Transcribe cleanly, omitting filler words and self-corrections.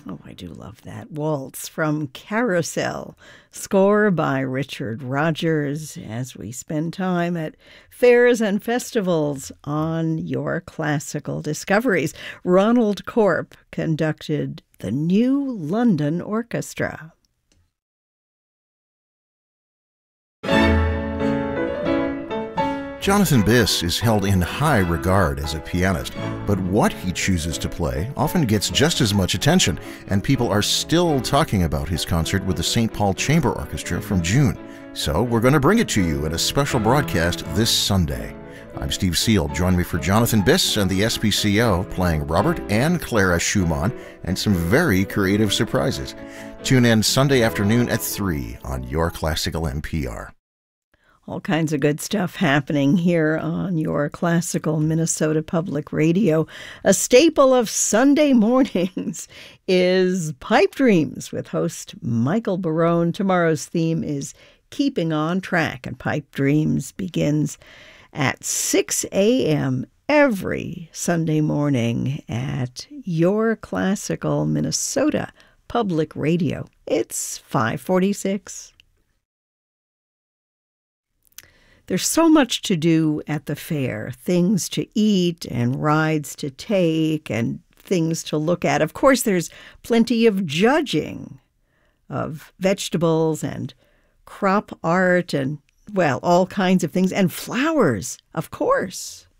Oh, I do love that. Waltz from Carousel, score by Richard Rodgers, as we spend time at fairs and festivals on your classical discoveries. Ronald Corp conducted the New London Orchestra. Jonathan Biss is held in high regard as a pianist, but what he chooses to play often gets just as much attention, and people are still talking about his concert with the St. Paul Chamber Orchestra from June. So we're going to bring it to you in a special broadcast this Sunday. I'm Steve Seal. Join me for Jonathan Biss and the SPCO playing Robert and Clara Schumann and some very creative surprises. Tune in Sunday afternoon at 3 on Your Classical NPR. All kinds of good stuff happening here on your classical Minnesota Public Radio. A staple of Sunday mornings is Pipe Dreams with host Michael Barone. Tomorrow's theme is Keeping on Track, and Pipe Dreams begins at 6 a.m. every Sunday morning at your classical Minnesota Public Radio. It's 546. There's so much to do at the fair, things to eat and rides to take and things to look at. Of course, there's plenty of judging of vegetables and crop art and, well, all kinds of things. And flowers, of course.